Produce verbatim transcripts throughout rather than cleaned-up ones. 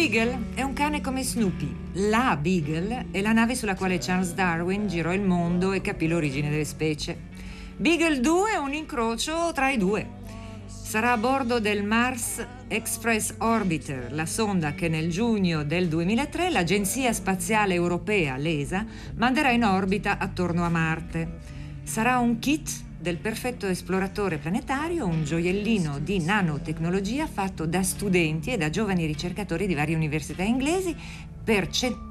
Beagle è un cane come Snoopy. La Beagle è la nave sulla quale Charles Darwin girò il mondo e capì l'origine delle specie. Beagle due è un incrocio tra i due. Sarà a bordo del Mars Express Orbiter, la sonda che nel giugno del duemilatré l'Agenzia Spaziale Europea, l'E S A, manderà in orbita attorno a Marte. Sarà un kit del perfetto esploratore planetario, un gioiellino di nanotecnologia fatto da studenti e da giovani ricercatori di varie università inglesi. Per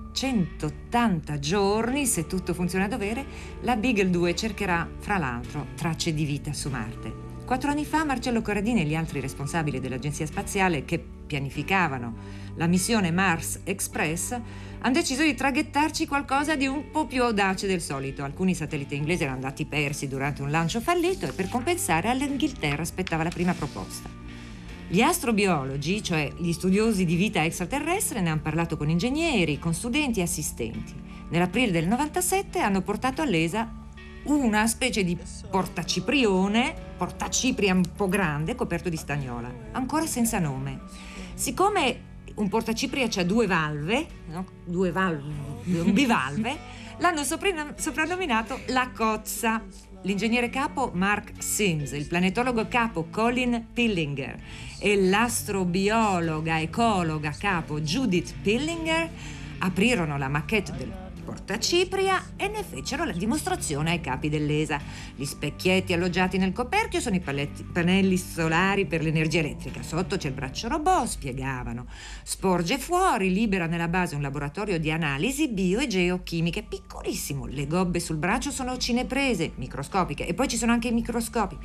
centottanta giorni, se tutto funziona a dovere, la Beagle due cercherà, fra l'altro, tracce di vita su Marte. Quattro anni fa Marcello Corradini e gli altri responsabili dell'Agenzia Spaziale che pianificavano la missione Mars Express hanno deciso di traghettarci qualcosa di un po' più audace del solito. Alcuni satelliti inglesi erano andati persi durante un lancio fallito e per compensare all'Inghilterra aspettava la prima proposta. Gli astrobiologi, cioè gli studiosi di vita extraterrestre, ne hanno parlato con ingegneri, con studenti e assistenti. Nell'aprile del novantasette hanno portato all'E S A una specie di portaciprione, portacipria un po' grande, coperto di stagnola, ancora senza nome. Siccome un portacipria c'ha due valve, no? Due valve, un bivalve, l'hanno soprannominato la cozza. L'ingegnere capo Mark Sims, il planetologo capo Colin Pillinger e l'astrobiologa ecologa capo Judith Pillinger aprirono la maquette del portacipria e ne fecero la dimostrazione ai capi dell'E S A. Gli specchietti alloggiati nel coperchio sono i paletti, pannelli solari per l'energia elettrica. Sotto c'è il braccio robot, spiegavano. Sporge fuori, libera nella base un laboratorio di analisi bio e geochimiche piccolissimo. Le gobbe sul braccio sono cineprese, microscopiche, e poi ci sono anche i microscopi.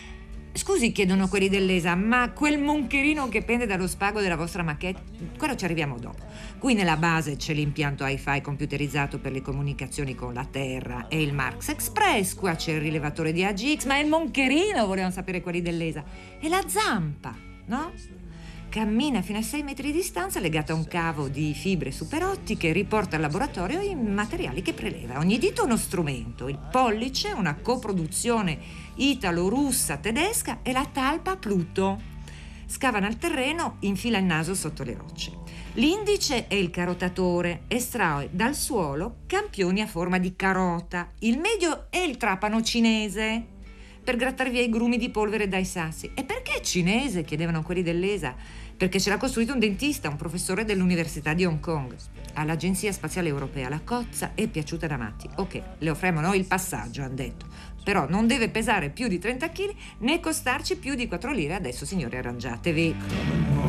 Scusi, chiedono quelli dell'E S A, ma quel moncherino che pende dallo spago della vostra maquette, quello ci arriviamo dopo. Qui nella base c'è l'impianto hi-fi computerizzato per le comunicazioni con la Terra e il Mars Express, qua c'è il rilevatore di A G X, ma il moncherino, volevano sapere quelli dell'E S A. E la zampa, no? Cammina fino a sei metri di distanza, legata a un cavo di fibre superottiche, riporta al laboratorio i materiali che preleva. Ogni dito uno strumento, il pollice, una coproduzione italo-russa tedesca, e la talpa Pluto. Scavano al terreno, infila il naso sotto le rocce. L'indice è il carotatore, estrae dal suolo campioni a forma di carota. Il medio è il trapano cinese, per grattar via i grumi di polvere dai sassi. E perché cinese? Chiedevano quelli dell'E S A. Perché ce l'ha costruito un dentista, un professore dell'Università di Hong Kong. All'Agenzia Spaziale Europea la cozza è piaciuta da matti. Ok, le offriamo noi il passaggio, hanno detto. Però non deve pesare più di trenta chili né costarci più di quattro lire. Adesso, signori, arrangiatevi.